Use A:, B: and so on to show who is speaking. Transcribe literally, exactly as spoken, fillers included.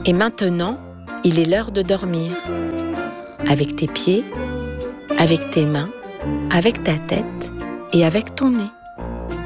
A: Et maintenant, il est l'heure de dormir. Avec tes pieds, avec tes mains, avec ta tête et avec ton nez.